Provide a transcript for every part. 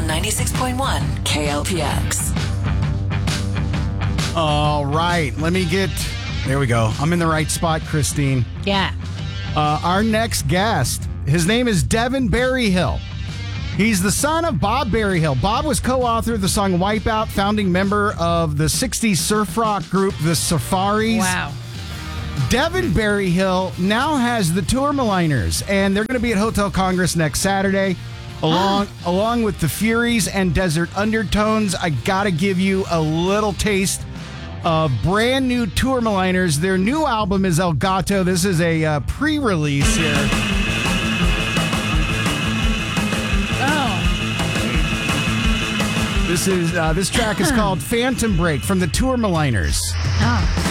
on 96.1 KLPX. All right, there we go. I'm in the right spot, Christine. Yeah. Our next guest, his name is Devin Berryhill. He's the son of Bob Berryhill. Bob was co-author of the song Wipeout, founding member of the 60s surf rock group, the Safaris. Wow. Devin Berryhill now has the Tourmaliners, and they're going to be at Hotel Congress next Saturday, along with the Furies and Desert Undertones. I got to give you a little taste of brand new Tourmaliners. Their new album is El Gato. This is a pre-release here. Oh. This track is called Phantom Break from the Tourmaliners. Oh.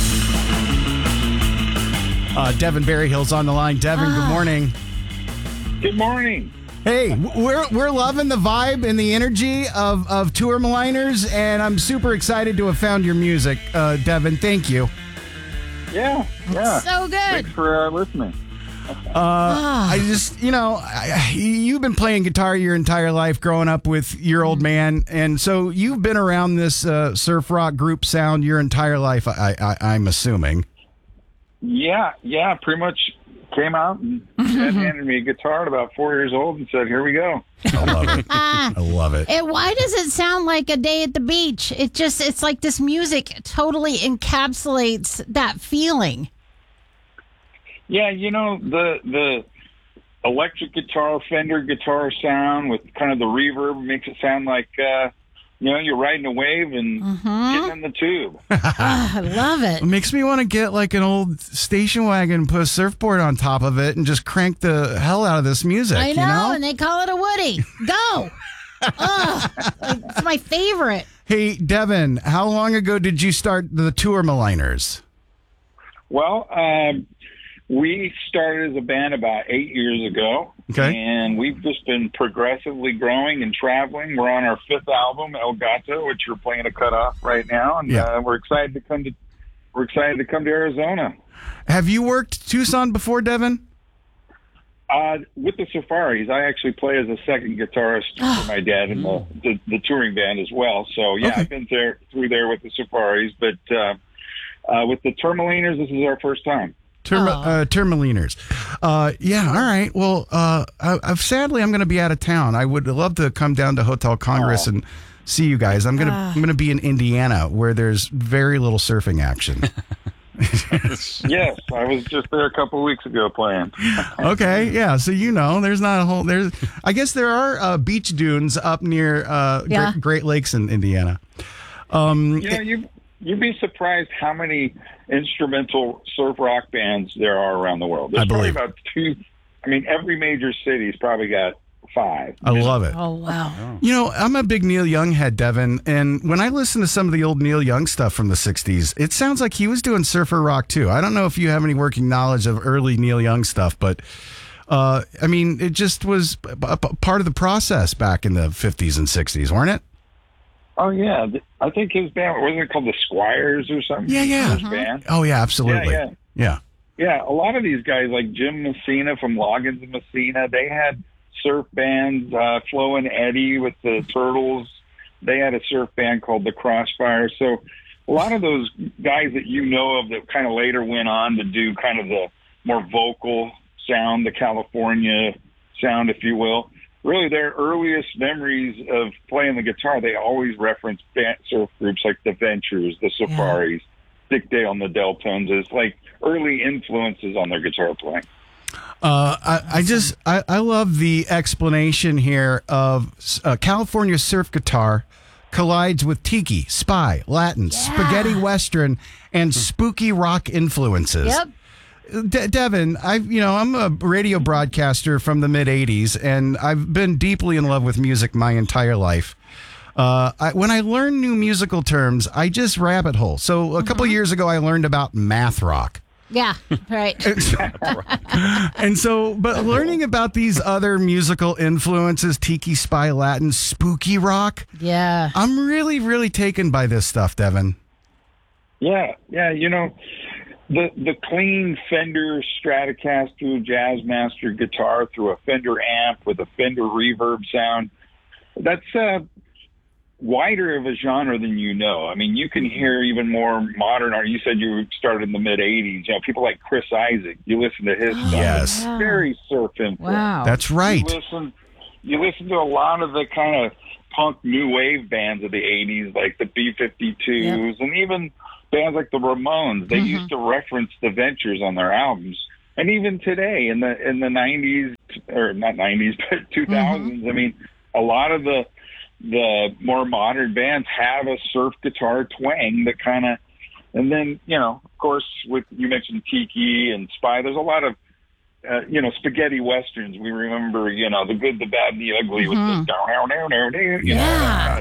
Devin Berryhill's on the line. Devin, good morning. Good morning. Hey, we're loving the vibe and the energy of Tourmaliners, and I'm super excited to have found your music, Devin. Thank you. Yeah. So good. Thanks for listening. I just, you've been playing guitar your entire life, growing up with your old man, and so you've been around this surf rock group sound your entire life. I'm assuming. Yeah, pretty much came out and handed me a guitar at about 4 years old and said, here we go. I love it. I love it. And why does it sound like a day at the beach? It's like this music totally encapsulates that feeling. Yeah, the electric guitar, Fender guitar sound with kind of the reverb makes it sound like, you're riding a wave and getting in the tube. I love it. It makes me want to get like an old station wagon and put a surfboard on top of it and just crank the hell out of this music. I know, and they call it a Woody. Go. It's my favorite. Hey, Devin, how long ago did you start the Tourmaliners? Well, we started as a band about 8 years ago. Okay. And we've just been progressively growing and traveling. We're on our fifth album, El Gato, which we're playing a cut off right now, and we're excited to come to Arizona. Have you worked Tucson before, Devin? With the Safaris, I actually play as a second guitarist for my dad in the touring band as well. So yeah, okay. I've been through there with the Safaris, but with the Tourmaliners, this is our first time. Tourmaliners. Yeah, all right. Well, sadly, I'm going to be out of town. I would love to come down to Hotel Congress and see you guys. I'm going to be in Indiana, where there's very little surfing action. Yes, I was just there a couple of weeks ago playing. Okay, yeah. So there's not a whole. I guess there are beach dunes up near Great Lakes in Indiana. You'd be surprised how many instrumental surf rock bands there are around the world. There's probably about two. I mean, every major city's probably got 5. I love it. Oh, wow. I'm a big Neil Young head, Devin, and when I listen to some of the old Neil Young stuff from the 60s, it sounds like he was doing surfer rock too. I don't know if you have any working knowledge of early Neil Young stuff, but it just was a part of the process back in the 50s and 60s, weren't it? Oh, yeah. I think his band, wasn't it called the Squires or something? Yeah. His band? Oh, yeah, absolutely. Yeah. Yeah, a lot of these guys, like Jim Messina from Loggins and Messina, they had surf bands. Flo and Eddie with the Turtles, they had a surf band called the Crossfire. So a lot of those guys that you know of that kind of later went on to do kind of the more vocal sound, the California sound, if you will. Really, their earliest memories of playing the guitar, they always reference surf groups like the Ventures, the Safaris, Dick Dale and the Deltones as like early influences on their guitar playing. I love the explanation here of California surf guitar collides with tiki, spy, Latin, spaghetti western, and spooky rock influences. Yep. Devin, I'm a radio broadcaster from the mid '80s, and I've been deeply in love with music my entire life. When I learn new musical terms, I just rabbit hole. So a couple years ago, I learned about math rock. Yeah, right. But learning about these other musical influences, tiki, spy, Latin, spooky rock. Yeah. I'm really, really taken by this stuff, Devin. Yeah. The clean Fender Stratocaster Jazzmaster guitar through a Fender amp with a Fender reverb sound, that's wider of a genre than you know. I mean, you can hear even more modern art. You said you started in the mid '80s. You know, people like Chris Isaac. You listen to his stuff. Yes. It's very surf influence. Wow. That's right. You listen to a lot of the kind of punk new wave bands of the '80s, like the B-52s, and even bands like the Ramones. They used to reference the Ventures on their albums. And even today, in the '90s, or not '90s, but 2000s, I mean, a lot of the more modern bands have a surf guitar twang that kind of, and then, you know, of course, you mentioned Tiki and Spy, there's a lot of, you know, spaghetti westerns. We remember, you know, The Good, the Bad, and the Ugly with the down, you know.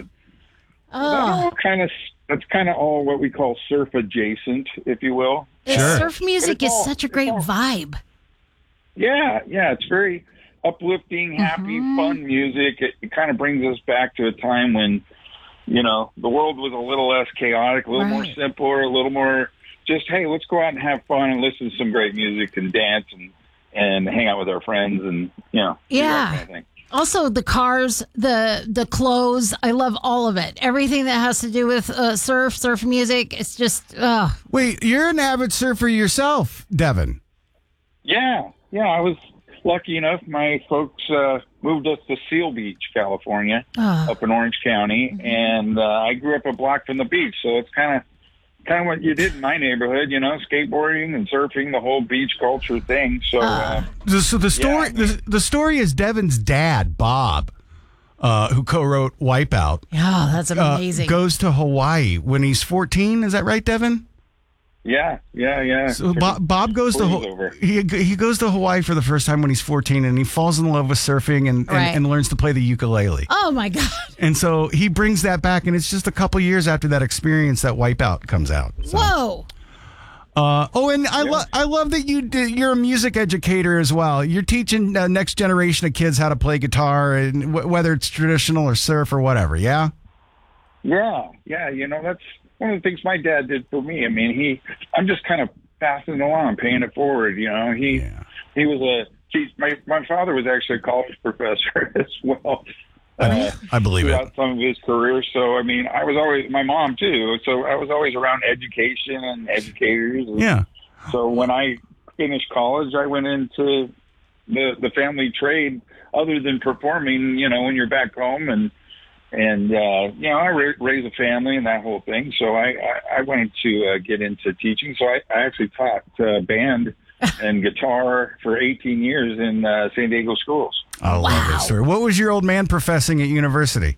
That's kind of all what we call surf adjacent, if you will. Sure. Surf music is such a great vibe. Yeah, it's very uplifting, happy, fun music. It kind of brings us back to a time when, you know, the world was a little less chaotic, a little more simpler, a little more just, hey, let's go out and have fun and listen to some great music and dance and hang out with our friends and, you know, do that kind of thing. Also, the cars, the clothes, I love all of it. Everything that has to do with surf music, it's just, Wait, you're an avid surfer yourself, Devin. Yeah, I was lucky enough. My folks moved us to Seal Beach, California, up in Orange County, and I grew up a block from the beach, so it's kind of what you did in my neighborhood, you know, skateboarding and surfing, the whole beach culture thing. So, the story is Devin's dad, Bob, who co-wrote Wipeout. Oh, that's amazing. Goes to Hawaii when he's 14. Is that right, Devin? Yeah. So Bob goes to he goes to Hawaii for the first time when he's 14, and he falls in love with surfing and learns to play the ukulele. Oh my God! And so he brings that back, and it's just a couple years after that experience that Wipeout comes out. So. Whoa! I love that you're a music educator as well. You're teaching next generation of kids how to play guitar, and whether it's traditional or surf or whatever. Yeah. Yeah. You know, that's one of the things my dad did for me. I mean, I'm just kind of passing it along, paying it forward. You know, he was my father was actually a college professor as well. I believe throughout it. some of his career. So, I mean, I was always, my mom too. So I was always around education and educators. And so when I finished college, I went into the family trade other than performing, you know, when you're back home and you know, I raised a family and that whole thing. So I wanted to get into teaching. So I actually taught band and guitar for 18 years in San Diego schools. I love this story. What was your old man professing at university?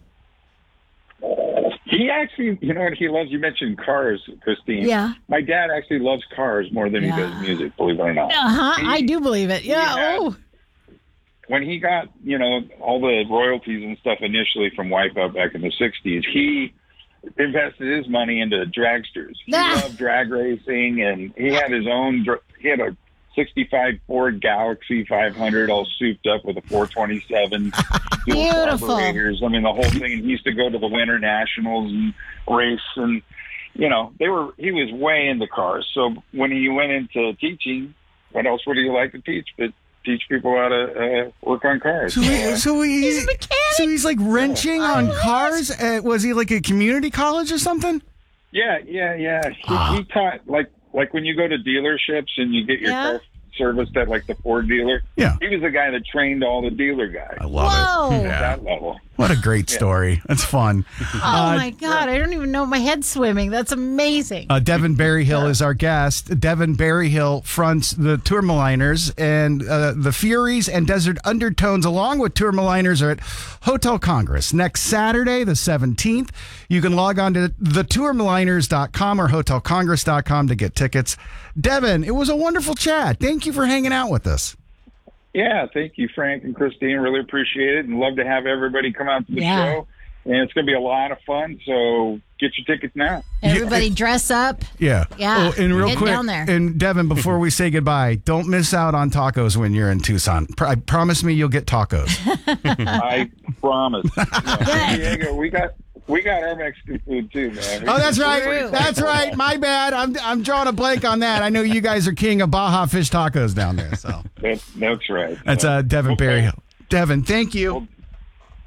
He actually, you know what he loves? You mentioned cars, Christine. Yeah. My dad actually loves cars more than he does music, believe it or not. I do believe it. Yeah. When he got, you know, all the royalties and stuff initially from Wipeout back in the 60s, he invested his money into dragsters. He loved drag racing, and he had his own, he had a 65 Ford Galaxy 500 all souped up with a 427. Beautiful. Carburetors. I mean, the whole thing. He used to go to the Winter Nationals and race, and, you know, he was way into cars. So when he went into teaching, what else would he like to teach but teach people how to work on cars? So he's a mechanic. So he's like wrenching on cars. Was he like a community college or something? Yeah. He taught like when you go to dealerships and you get your car serviced at like the Ford dealer. Yeah. He was the guy that trained all the dealer guys. I love it. At that level. What a great story. That's fun. Oh my God. I don't even know my head's swimming. That's amazing. Devin Berryhill is our guest. Devin Berryhill fronts the Tourmaliners, and the Furies and Desert Undertones, along with Tourmaliners, are at Hotel Congress next Saturday, the 17th. You can log on to thetourmaliners.com or hotelcongress.com to get tickets. Devin, it was a wonderful chat. Thank you for hanging out with us. Yeah, thank you, Frank and Christine. Really appreciate it, and love to have everybody come out to the show. And it's going to be a lot of fun, so get your tickets now. Everybody dress up. Yeah. Yeah. Oh, and real Get quick, down there. and Devin, before we say goodbye, don't miss out on tacos when you're in Tucson. Promise me you'll get tacos. I promise. San Diego, we got our Mexican food too, man. Oh, that's right. That's right. My bad. I'm drawing a blank on that. I know you guys are king of Baja fish tacos down there. So that's right. that's Devin Berryhill. Devin, thank you.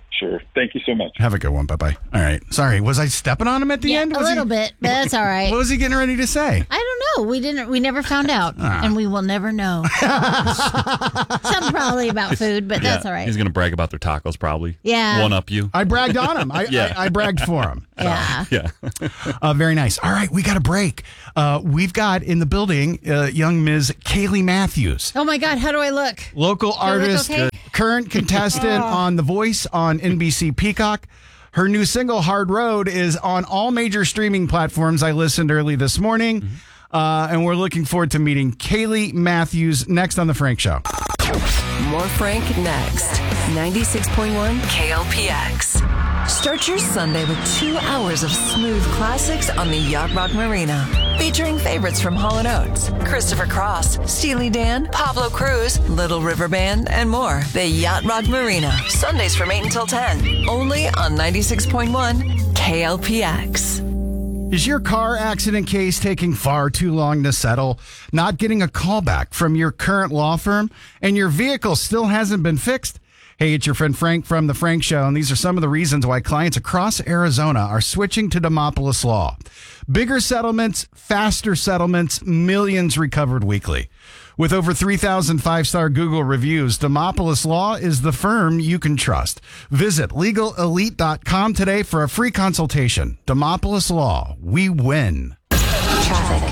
Sure. Thank you so much. Have a good one. Bye-bye. All right. Sorry, was I stepping on him at the end? A little bit, but that's all right. What was he getting ready to say? I don't know. We never found out, and we will never know. Something probably about food, but that's all right. He's going to brag about their tacos, probably. Yeah. One up you. I bragged on him. I bragged for him. Yeah. Yeah. Very nice. All right, we got a break. We've got in the building young Ms. Kaylee Matthews. Oh my God, how do I look? Local artist, okay? current contestant on The Voice on NBC Peacock. Her new single, Hard Road, is on all major streaming platforms. I listened early this morning, and we're looking forward to meeting Kaylee Matthews next on The Frank Show. More Frank next. 96.1 KLPX. Start your Sunday with 2 hours of smooth classics on the Yacht Rock Marina. Featuring favorites from Hall & Oates, Christopher Cross, Steely Dan, Pablo Cruz, Little River Band, and more. The Yacht Rock Marina. Sundays from 8 until 10. Only on 96.1 KLPX. Is your car accident case taking far too long to settle? Not getting a call back from your current law firm? And your vehicle still hasn't been fixed? Hey, it's your friend Frank from The Frank Show, and these are some of the reasons why clients across Arizona are switching to Demopolis Law. Bigger settlements, faster settlements, millions recovered weekly. With over 3,000 five-star Google reviews, Demopolis Law is the firm you can trust. Visit LegalElite.com today for a free consultation. Demopolis Law, we win. Traffic.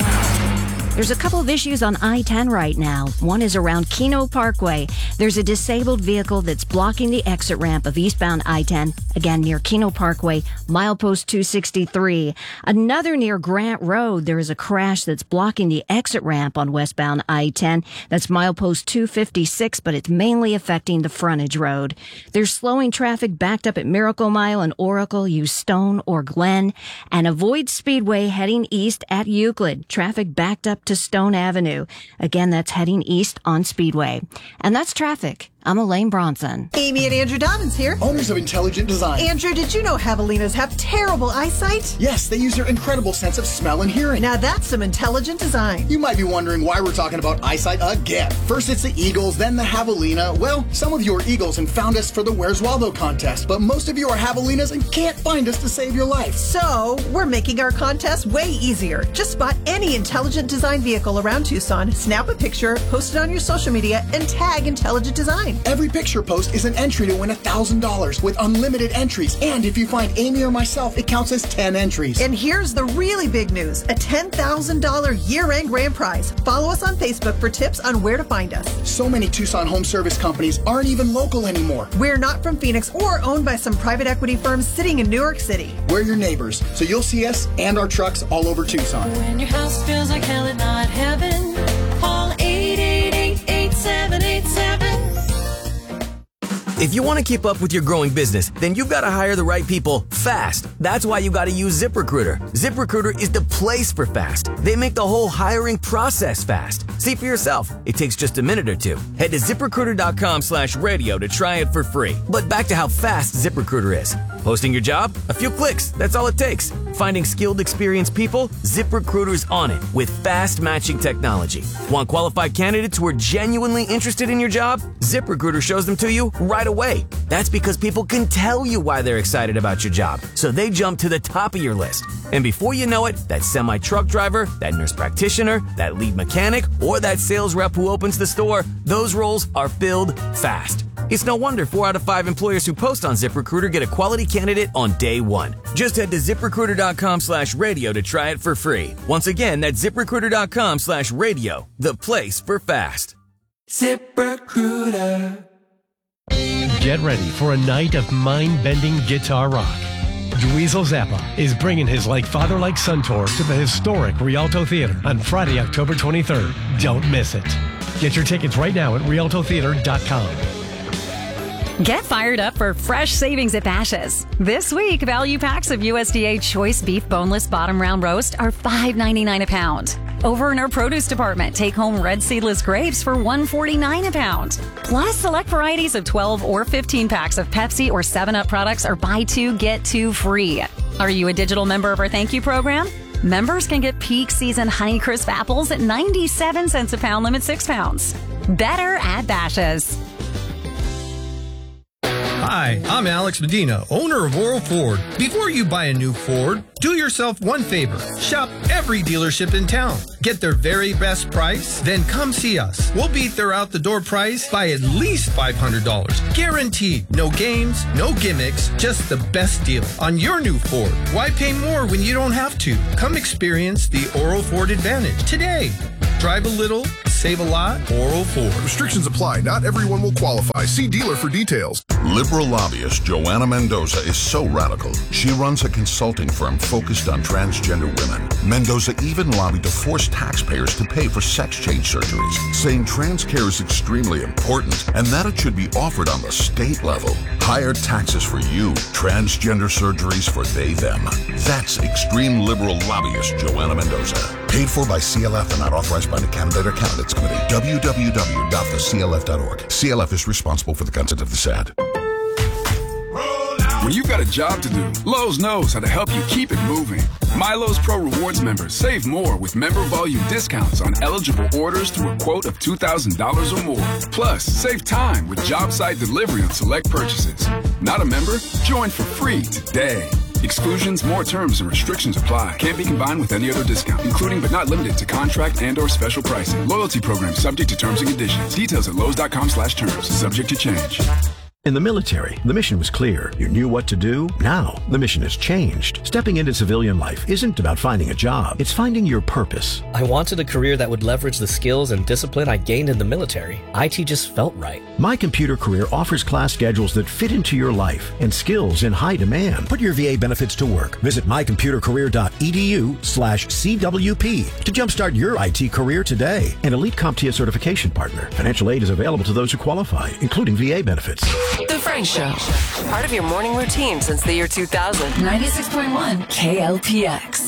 There's a couple of issues on I-10 right now. One is around Keno Parkway. There's a disabled vehicle that's blocking the exit ramp of eastbound I-10, again near Keno Parkway, milepost 263. Another near Grant Road, there is a crash that's blocking the exit ramp on westbound I-10. That's milepost 256, but it's mainly affecting the frontage road. There's slowing traffic backed up at Miracle Mile and Oracle. Use Stone or Glen. And avoid Speedway heading east at Euclid. Traffic backed up to Stone Avenue. Again, that's heading east on Speedway. And that's traffic. I'm Elaine Bronson. Amy and Andrew Dobbins here. Owners of Intelligent Design. Andrew, did you know javelinas have terrible eyesight? Yes, they use their incredible sense of smell and hearing. Now that's some intelligent design. You might be wondering why we're talking about eyesight again. First it's the Eagles, then the javelina. Well, some of you are Eagles and found us for the Where's Waldo contest, but most of you are javelinas and can't find us to save your life. So, we're making our contest way easier. Just spot any intelligent design vehicle around Tucson, snap a picture, post it on your social media, and tag Intelligent Design. Every picture post is an entry to win $1,000 with unlimited entries. And if you find Amy or myself, it counts as 10 entries. And here's the really big news, a $10,000 year-end grand prize. Follow us on Facebook for tips on where to find us. So many Tucson home service companies aren't even local anymore. We're not from Phoenix or owned by some private equity firms sitting in New York City. We're your neighbors, so you'll see us and our trucks all over Tucson. When your house feels like hell and not heaven, call 888-8787. If you want to keep up with your growing business, then you've got to hire the right people fast. That's why you got to use ZipRecruiter. ZipRecruiter is the place for fast. They make the whole hiring process fast. See for yourself. It takes just a minute or two. Head to ZipRecruiter.com/radio to try it for free. But back to how fast ZipRecruiter is. Posting your job? A few clicks. That's all it takes. Finding skilled, experienced people? ZipRecruiter's on it with fast matching technology. Want qualified candidates who are genuinely interested in your job? ZipRecruiter shows them to you right away. That's because people can tell you why they're excited about your job, so they jump to the top of your list. And before you know it, that semi-truck driver, that nurse practitioner, that lead mechanic, or that sales rep who opens the store, those roles are filled fast. It's no wonder 4 out of 5 employers who post on ZipRecruiter get a quality candidate on day one. Just head to ZipRecruiter.com/radio to try it for free. Once again, that's ZipRecruiter.com/radio, the place for fast. ZipRecruiter. Get ready for a night of mind-bending guitar rock. Dweezil Zappa is bringing his Like Father Like Son tour to the historic Rialto Theater on Friday, October 23rd. Don't miss it. Get your tickets right now at rialtotheater.com. Get fired up for fresh savings at Bashas'. This week, value packs of USDA Choice Beef Boneless Bottom Round Roast are $5.99 a pound. Over in our produce department, take home red seedless grapes for $1.49 a pound. Plus, select varieties of 12 or 15 packs of Pepsi or 7-Up products are buy 2, get 2 free. Are you a digital member of our Thank You program? Members can get peak season Honeycrisp apples at 97 cents a pound, limit 6 pounds. Better at Bashas'. Hi, I'm Alex Medina, owner of Oral Ford. Before you buy a new Ford, do yourself one favor. Shop every dealership in town. Get their very best price, then come see us. We'll beat their out-the-door price by at least $500. Guaranteed. No games, no gimmicks, just the best deal on your new Ford. Why pay more when you don't have to? Come experience the Oral Ford Advantage today. Drive a little, save a lot. Oral Ford. Restrictions apply. Not everyone will qualify. See dealer for details. Liberal lobbyist Joanna Mendoza is so radical. She runs a consulting firm focused on transgender women. Mendoza even lobbied to force taxpayers to pay for sex change surgeries, saying trans care is extremely important and that it should be offered on the state level. Higher taxes for you. Transgender surgeries for they, them. That's extreme liberal lobbyist Joanna Mendoza. Paid for by CLF and not authorized by the Candidate or Candidates Committee. www.theclf.org. CLF is responsible for the content of this ad. When you've got a job to do, Lowe's knows how to help you keep it moving. MyLowe's Pro Rewards members save more with member volume discounts on eligible orders through a quote of $2,000 or more. Plus, save time with job site delivery on select purchases. Not a member? Join for free today. Exclusions, more terms, and restrictions apply. Can't be combined with any other discount, including but not limited to contract and/or special pricing. Loyalty program subject to terms and conditions. Details at Lowe's.com/terms. Subject to change. In the military, the mission was clear. You knew what to do. Now, the mission has changed. Stepping into civilian life isn't about finding a job. It's finding your purpose. I wanted a career that would leverage the skills and discipline I gained in the military. IT just felt right. My Computer Career offers class schedules that fit into your life and skills in high demand. Put your VA benefits to work. Visit mycomputercareer.edu/CWP to jumpstart your IT career today. An elite CompTIA certification partner. Financial aid is available to those who qualify, including VA benefits. The Frank Show. Part of your morning routine since the year 2000. 96.1 KLPX.